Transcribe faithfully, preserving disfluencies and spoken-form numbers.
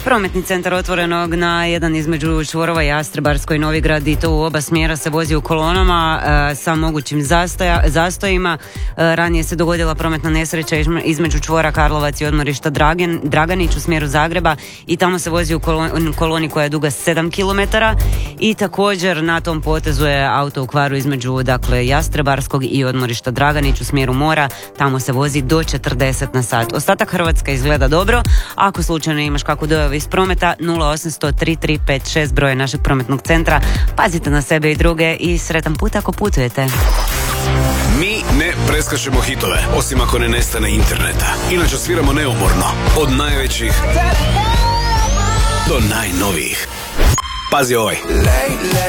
Prometni centar Otvorenog na jedan između čvorova Jastrebarsko i Novigrad, i to u oba smjera se vozi u kolonama e, sa mogućim zastoja, zastojima. E, ranije se dogodila prometna nesreća između čvora Karlovac i odmorišta Dragen, Draganić u smjeru Zagreba i tamo se vozi u koloni, koloni koja je duga sedam kilometara i također na tom potezu je auto u kvaru između dakle Jastrebarskog i odmorišta Draganić u smjeru mora, tamo se vozi do četrdeset na sat. Ostatak Hrvatske izgleda dobro. Ako slučajno imaš kakvu dojavu iz prometa, nula osamsto tri tri pet šest broj našeg prometnog centra. Pazite na sebe i druge i sretan put ako putujete. Mi ne preskačemo hitove, osim ako ne nestane interneta. Inače sviramo neumorno, od najvećih do najnovijih. Pazi ovaj.